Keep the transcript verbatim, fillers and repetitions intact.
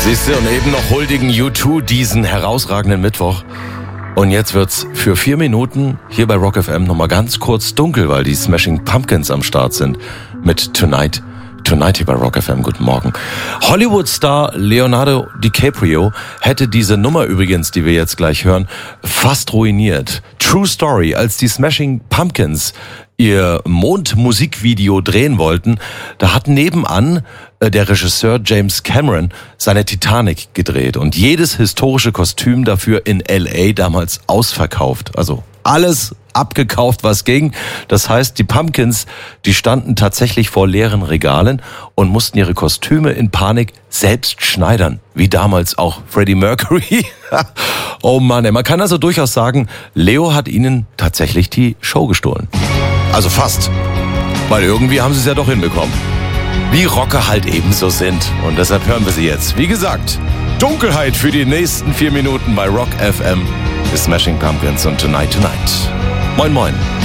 Siehst du, und eben noch huldigen U zwei diesen herausragenden Mittwoch. Und jetzt wird's für vier Minuten hier bei Rock F M nochmal ganz kurz dunkel, weil die Smashing Pumpkins am Start sind mit Tonight. Tonight hier bei Rock F M. Guten Morgen. Hollywood-Star Leonardo DiCaprio hätte diese Nummer übrigens, die wir jetzt gleich hören, fast ruiniert. True Story, als die Smashing Pumpkins ihr Mondmusikvideo drehen wollten, da hat nebenan äh, der Regisseur James Cameron seine Titanic gedreht und jedes historische Kostüm dafür in L A damals ausverkauft. Also alles abgekauft, was ging. Das heißt, die Pumpkins, die standen tatsächlich vor leeren Regalen und mussten ihre Kostüme in Panik selbst schneidern. Wie damals auch Freddie Mercury. Oh Mann, ey. Man kann also durchaus sagen, Leo hat ihnen tatsächlich die Show gestohlen. Also fast. Weil irgendwie haben sie es ja doch hinbekommen. Wie Rocker halt ebenso sind. Und deshalb hören wir sie jetzt. Wie gesagt, Dunkelheit für die nächsten vier Minuten bei Rock F M. The Smashing Pumpkins und Tonight Tonight. Moin Moin.